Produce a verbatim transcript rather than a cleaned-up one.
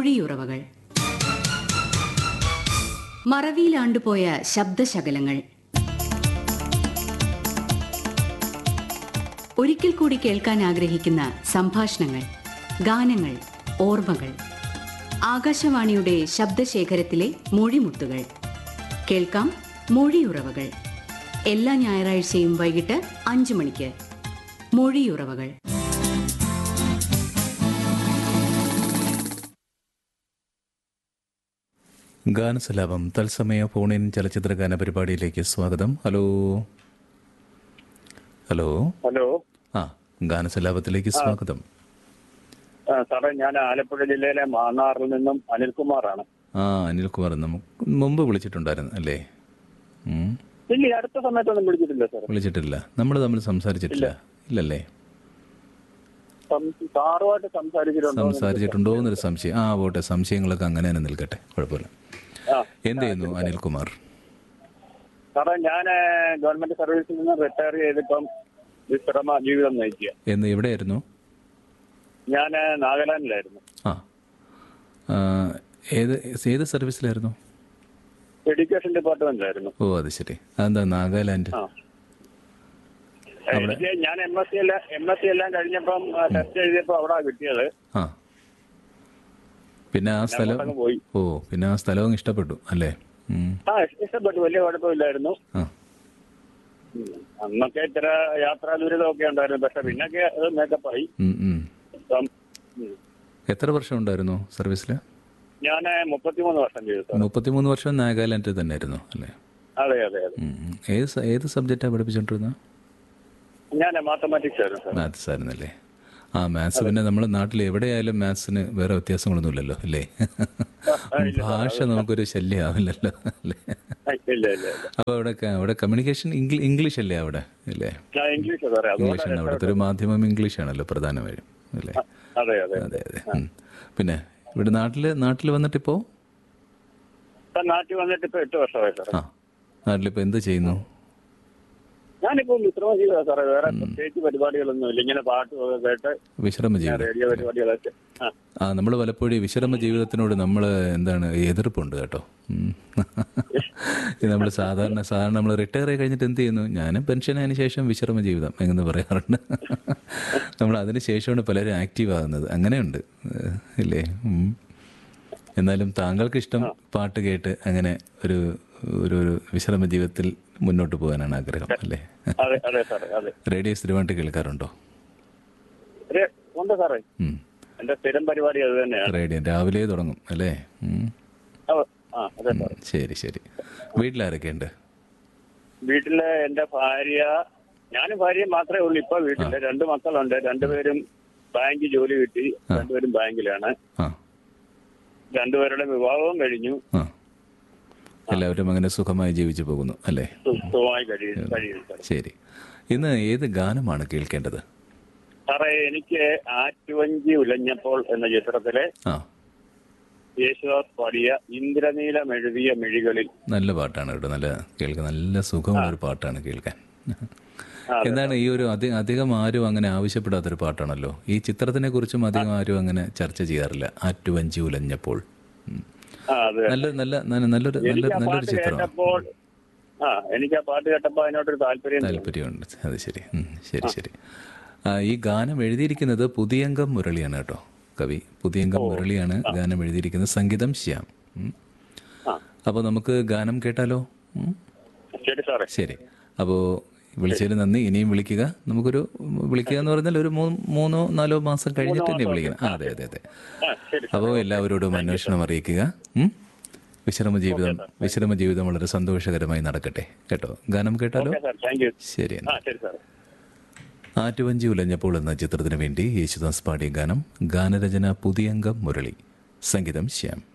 മൊഴിയുറവകൾ. മറവിയിലാണ്ടുപോയ ശബ്ദശകലങ്ങൾ. ഒരിക്കൽ കൂടി കേൾക്കാൻ ആഗ്രഹിക്കുന്ന സംഭാഷണങ്ങൾ, ഗാനങ്ങൾ, ഓർമ്മകൾ. ആകാശവാണിയുടെ ശബ്ദശേഖരത്തിലെ മൊഴിമുത്തുകൾ. കേൾക്കാം മൊഴിയുറവകൾ. എല്ലാ ഞായറാഴ്ചയും വൈകിട്ട് അഞ്ചു മണിക്ക്. മൊഴിയുറവകൾ. ഗാനസലാപം തത്സമയ ഫോണിൻ ചലച്ചിത്ര ഗാന പരിപാടിയിലേക്ക് സ്വാഗതം. ഹലോ ഹലോ ഹലോ ആ ഗാനസലാപത്തിലേക്ക് സ്വാഗതം. സാറേ, ഞാൻ ആലപ്പുഴ ജില്ലയിലെ മാന്നാറിൽ നിന്നും അനിൽകുമാറാണ്. ആ അനിൽകുമാർ നമുക്ക് മുമ്പ് വിളിച്ചിട്ടുണ്ടായിരുന്നു അല്ലേ? ഉം. ഇല്ല, അടുത്ത സമയത്തൊന്നും വിളിച്ചിട്ടില്ല സാർ. വിളിച്ചിട്ടില്ല, നമ്മൾ തമ്മിൽ സംസാരിച്ചിട്ടില്ല. ഇല്ലല്ലേ? സാറുമായിട്ട് സംസാരിച്ചിട്ടുണ്ടോ സംസാരിച്ചിട്ടുണ്ടോ എന്നൊരു സംശയം. ആ പോട്ടെ, സംശയങ്ങളൊക്കെ അങ്ങനെ തന്നെ നിൽക്കട്ടെ, കുഴപ്പമില്ല. എന്ത് ചെയ്യുന്നു അനിൽകുമാർ? സാറേ, ഞാൻ ഗവൺമെന്റ് സർവീസിൽ നിന്ന് റിട്ടയർ ചെയ്തിപ്പം വിശ്രമ ജീവിതം നയിക്കുക. എന്ന് എവിടെയായിരുന്നു? ഞാൻ നാഗാലാൻഡിലായിരുന്നു. ആ ഏത് ഏത് സർവീസിലായിരുന്നു? എഡ്യൂക്കേഷൻ ഡിപ്പാർട്ട്മെന്റിലായിരുന്നു. ഓ അത് ശരി. അതെന്താ നാഗാലാൻഡ്? എനിക്ക് ഞാൻ എം എസ് സി എല്ലാം എം എസ് സി എല്ലാം കഴിഞ്ഞപ്പം ടെസ്റ്റ് എഴുതിയപ്പോ അവിടെ കിട്ടിയത്. ആ പിന്നെ ആ സ്ഥലം പോയി. ഓ പിന്നെ ആ സ്ഥലവും ഇഷ്ടപ്പെട്ടു അല്ലേ? ആ ഇഷ്ടപ്പെട്ടു, വലിയ കുഴപ്പമില്ലായിരുന്നു. അന്നൊക്കെ ഇത്ര യാത്രാ ദുരിതമൊക്കെ ഉണ്ടായിരുന്നു, പക്ഷെ പിന്നൊക്കെ അത് മേക്കപ്പായി. എത്ര വർഷം ഉണ്ടായിരുന്നു സർവീസിൽ? ഞാൻ മുപ്പത്തിമൂന്ന് വർഷം ചെയ്തു. മുപ്പത്തിമൂന്ന് വർഷം നാഗാലാൻഡിൽ തന്നെ ആയിരുന്നു അല്ലേ? അതെ അതെ അതെ. ഏത് ഏത് സബ്ജക്റ്റാണ് പഠിപ്പിച്ചോണ്ടിരുന്നത്? ഞാൻ മാത്തമാറ്റിക്സ് ആയിരുന്നു. മാത്സ് ആയിരുന്നല്ലേ? ആ മാത്സ് പിന്നെ നമ്മുടെ നാട്ടിൽ എവിടെയായാലും മാത്സിന് വേറെ വ്യത്യാസങ്ങളൊന്നുമില്ലല്ലോ അല്ലേ? ഭാഷ നമുക്കൊരു ശല്യമാവില്ലല്ലോ അല്ലേ? അപ്പൊ അവിടെ അവിടെ കമ്മ്യൂണിക്കേഷൻ ഇംഗ്ലീഷ് അല്ലേ അവിടെ അല്ലേ? ഇംഗ്ലീഷാണ് അവിടുത്തെ ഒരു മാധ്യമം, ഇംഗ്ലീഷ് ആണല്ലോ പ്രധാനമായും അല്ലേ? അതെ അതെ അതെ. പിന്നെ ഇവിടെ നാട്ടില് നാട്ടിൽ വന്നിട്ടിപ്പോ നാട്ടിൽ വന്നിട്ട് ഇപ്പൊ എട്ട് വർഷമായി സാർ. ആ നാട്ടിലിപ്പോ എന്ത് ചെയ്യുന്നു? ഞാനിപ്പോ വിശ്രമ ജീവിതം സാറേ, വേറെ പ്രത്യേകിച്ച് പരിപാടികളൊന്നും ഇല്ല. ഇങ്ങനെ പാട്ട് കേട്ട് വിശ്രമ ജീവിതം, റേഡിയോ പരിപാടികളൊക്കെ. ആ നമ്മൾ പലപ്പോഴും വിശ്രമ ജീവിതത്തിനോട് നമ്മൾ എന്താണ് എതിർപ്പുണ്ട് കേട്ടോ. നമ്മൾ സാധാരണ സാധാരണ നമ്മൾ റിട്ടയർ ആയി കഴിഞ്ഞിട്ട് എന്ത് ചെയ്യുന്നു? ഞാൻ പെൻഷൻ ആയതിനു ശേഷം വിശ്രമ ജീവിതം എന്ന് പറയാറുണ്ട്. നമ്മൾ അതിന് ശേഷമാണ് പലരും ആക്റ്റീവ് ആകുന്നത്. അങ്ങനെയുണ്ട് ഇല്ലേ? എന്നാലും താങ്കൾക്ക് ഇഷ്ടം പാട്ട് കേട്ട് അങ്ങനെ ഒരു ഒരു ഒരു വിശ്രമ ജീവിതത്തിൽ മുന്നോട്ട് പോകാനാണ് ആഗ്രഹം അല്ലേ? റേഡിയോ സ്ഥിരമായിട്ട് കേൾക്കാറുണ്ടോ? എന്റെ സ്ഥിരം പരിപാടി അത് തന്നെയാണ്. റേഡിയോ രാവിലെ തുടങ്ങും അല്ലേ? ശരി ശരി. വീട്ടിലാരൊക്കെ ഉണ്ട്? വീട്ടില് എന്റെ ഭാര്യ, ഞാനും ഭാര്യയും മാത്രമേ ഉള്ളൂ ഇപ്പൊ വീട്ടില്. രണ്ട് മക്കളുണ്ട്, രണ്ടുപേരും ബാങ്ക് ജോലി കിട്ടി, രണ്ടുപേരും ബാങ്കിലാണ്. രണ്ടുപേരുടെ വിവാഹവും കഴിഞ്ഞു. എല്ലാവരും അങ്ങനെ സുഖമായി ജീവിച്ചു പോകുന്നു അല്ലേ? ശരി. ഇന്ന് ഏത് ഗാനമാണ് കേൾക്കേണ്ടത്? സാറേ, എനിക്ക് ആറ്റുവഞ്ചി ഉലഞ്ഞപ്പോൾ എന്ന ചിത്രത്തിലെ യേശുദാസ് പാടിയ ഇന്ദ്രനീലം എഴുതിയ മിഴികളിൽ. നല്ല പാട്ടാണ് കേട്ടോ, നല്ല കേൾക്കാൻ നല്ല സുഖമുള്ള ഒരു പാട്ടാണ് കേൾക്കാൻ. എന്താണ് ഈ ഒരു അധികം അധികം ആരും അങ്ങനെ ആവശ്യപ്പെടാത്തൊരു പാട്ടാണല്ലോ. ഈ ചിത്രത്തിനെ കുറിച്ചും അധികം ആരും അങ്ങനെ ചർച്ച ചെയ്യാറില്ല. ആറ്റുവഞ്ചി ഉലഞ്ഞപ്പോൾ നല്ല നല്ല നല്ലൊരു നല്ലൊരു നല്ലൊരു ചിത്രമാണ്. എനിക്ക് ആ പാട്ട് കേട്ടപ്പോൾ അതിനോടൊരു താല്പര്യം താല്പര്യമുണ്ട്. അത് ശരി ശരി ശരി. ഈ ഗാനം എഴുതിയിരിക്കുന്നത് പുതിയംഗം മുരളിയാണ് കേട്ടോ. കവി പുതിയംഗം മുരളിയാണ് ഗാനം എഴുതിയിരിക്കുന്നത്. സംഗീതം ശ്യാം. അപ്പോൾ നമുക്ക് ഗാനം കേട്ടാലോ? ശരി. അപ്പോൾ വിളിച്ചതിൽ നന്ദി. ഇനിയും വിളിക്കുക. നമുക്കൊരു വിളിക്കുക എന്ന് പറഞ്ഞാൽ ഒരു മൂന്നോ നാലോ മാസം കഴിഞ്ഞിട്ട് തന്നെ വിളിക്കണം. ആ അതെ അതെ അതെ. അപ്പോൾ എല്ലാവരോടും അന്വേഷണം അറിയിക്കുക. വിശ്രമ ജീവിതം വിശ്രമ ജീവിതം വളരെ സന്തോഷകരമായി നടക്കട്ടെ കേട്ടോ. ഗാനം കേട്ടാലോ? ശരി. ആറ്റുവഞ്ചി ഉലഞ്ഞപ്പോൾ എന്ന ചിത്രത്തിന് വേണ്ടി യേശുദാസ് പാടിയ ഗാനം. ഗാനരചന പുതിയംഗം മുരളി, സംഗീതം ശ്യാം.